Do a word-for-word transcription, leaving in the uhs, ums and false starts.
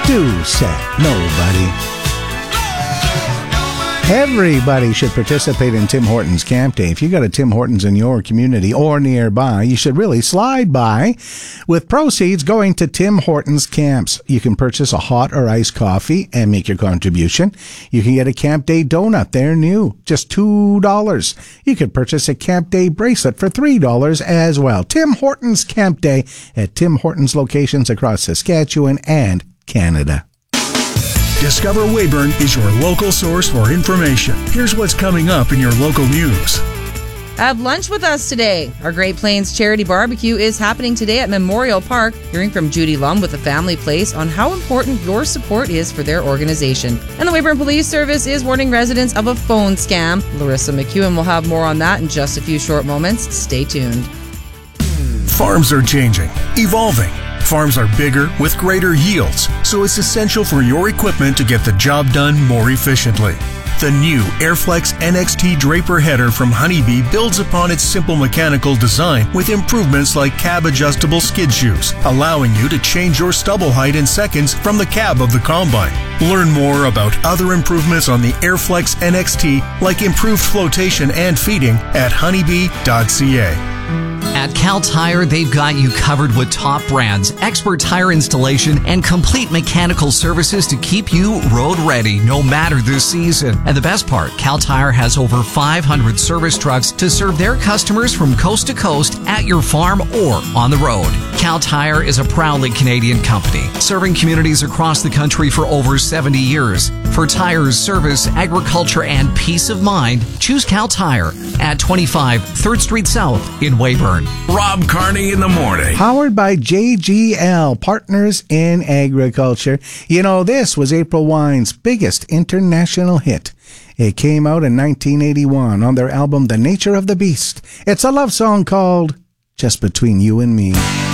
Do set nobody. Everybody should participate in Tim Hortons Camp Day. If you got a Tim Hortons in your community or nearby, you should really slide by, with proceeds going to Tim Hortons Camps. You can purchase a hot or iced coffee and make your contribution. You can get a Camp Day donut. They're new, just two dollars. You could purchase a Camp Day bracelet for three dollars as well. Tim Hortons Camp Day at Tim Hortons locations across Saskatchewan and Canada. Discover Weyburn is your local source for information. Here's what's coming up in your local news. Have lunch with us today. Our Great Plains Charity Barbecue is happening today at Memorial Park. Hearing from Judy Lum with the Family Place on how important your support is for their organization. And the Weyburn Police Service is warning residents of a phone scam. Larissa McEwen will have more on that in just a few short moments. Stay tuned. Farms are changing, evolving. Farms are bigger with greater yields, so it's essential for your equipment to get the job done more efficiently. The new Airflex N X T Draper header from Honeybee builds upon its simple mechanical design with improvements like cab-adjustable skid shoes, allowing you to change your stubble height in seconds from the cab of the combine. Learn more about other improvements on the Airflex N X T, like improved flotation and feeding, at honeybee dot c a. At Cal Tire, they've got you covered with top brands, expert tire installation, and complete mechanical services to keep you road ready no matter the season. And the best part, Cal Tire has over five hundred service trucks to serve their customers from coast to coast at your farm or on the road. Cal Tire is a proudly Canadian company, serving communities across the country for over seventy years. For tires, service, agriculture, and peace of mind, choose Cal Tire at twenty-five third Street South in Weyburn. Rob Carney in the morning. Powered by J G L, Partners in Agriculture. You know, this was April Wine's biggest international hit. It came out in nineteen eighty-one on their album The Nature of the Beast. It's a love song called Just Between You and Me.